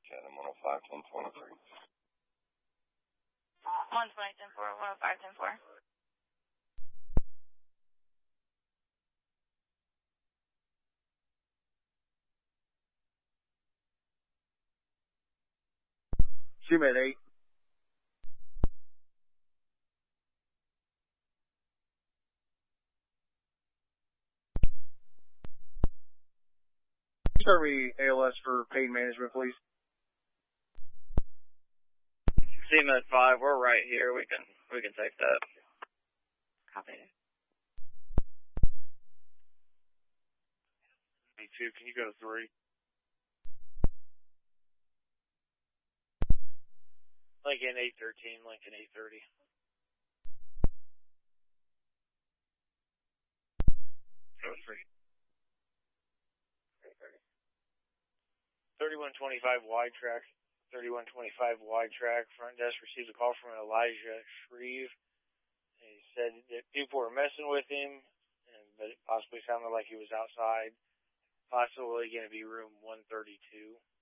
Chatham 105, 1023. 120, 10-4, 105, 10-4. Shoot at 8. Start me ALS for pain management, please. CMS 5, we're right here. We can take that. Copy. Me2, can you go to 3? Lincoln 813, Lincoln 830. Go 3. 3125 wide track. 3125 wide track. Front desk received a call from Elijah Shreve. He said that people were messing with him, but it possibly sounded like he was outside. Possibly going to be room 132.